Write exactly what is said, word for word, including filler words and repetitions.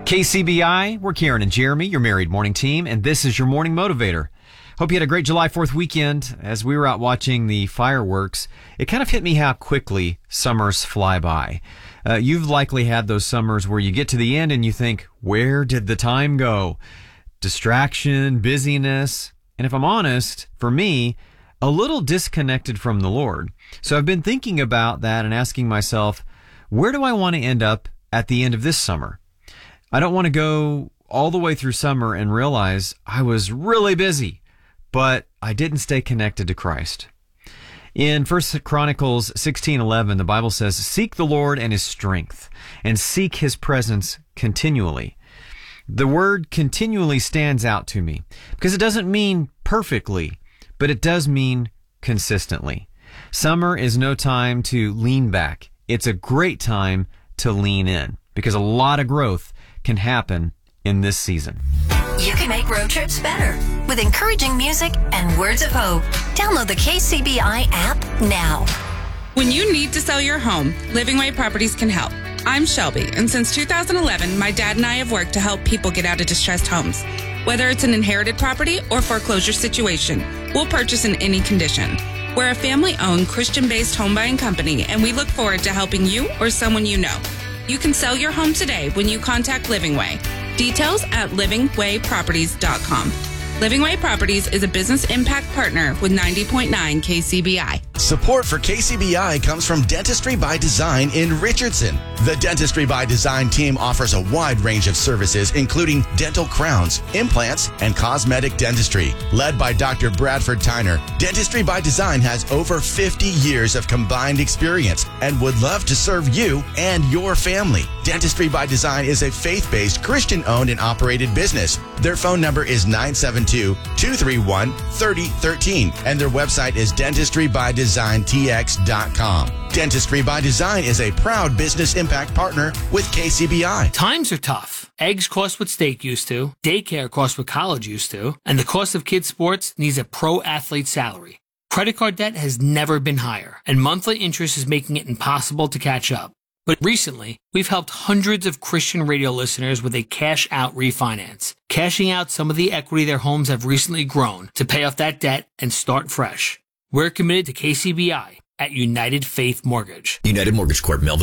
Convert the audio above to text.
K C B I, we're Karen and Jeremy, your married morning team, and this is your morning motivator. Hope you had a great July fourth weekend. As we were out watching the fireworks, it kind of hit me how quickly summers fly by. Uh, you've likely had those summers where you get to the end and you think, where did the time go? Distraction, busyness, and if I'm honest, for me, a little disconnected from the Lord. So I've been thinking about that and asking myself, where do I want to end up at the end of this summer? I don't want to go all the way through summer and realize I was really busy, but I didn't stay connected to Christ. In First Chronicles sixteen eleven, the Bible says, "Seek the Lord and his strength, and seek his presence continually." The word continually stands out to me because it doesn't mean perfectly, but it does mean consistently. Summer is no time to lean back. It's a great time to lean in because a lot of growth can happen in this season. You can make road trips better with encouraging music and words of hope. Download the K C B I app now. When you need to sell your home, Living Way Properties can help. I'm Shelby, and since two thousand eleven, my dad and I have worked to help people get out of distressed homes. Whether it's an inherited property or foreclosure situation, we'll purchase in any condition. We're a family-owned, Christian-based home buying company, and we look forward to helping you or someone you know. You can sell your home today when you contact Living Way. Details at living way properties dot com. Living Way Properties is a business impact partner with ninety point nine K C B I. Support for K C B I comes from Dentistry by Design in Richardson. The Dentistry by Design team offers a wide range of services, including dental crowns, implants, and cosmetic dentistry. Led by Doctor Bradford Tyner, Dentistry by Design has over fifty years of combined experience and would love to serve you and your family. Dentistry by Design is a faith-based, Christian-owned and operated business. Their phone number is nine seven two, two three one, three zero one three, and their website is dentistry by design t x dot com. Dentistry by Design is a proud business impact partner with K C B I. Times are tough. Eggs cost what steak used to, daycare costs what college used to, and the cost of kids' sports needs a pro athlete salary. Credit card debt has never been higher, and monthly interest is making it impossible to catch up. But recently, we've helped hundreds of Christian radio listeners with a cash-out refinance, cashing out some of the equity their homes have recently grown to pay off that debt and start fresh. We're committed to K C B I at United Faith Mortgage. United Mortgage Corp. Melville.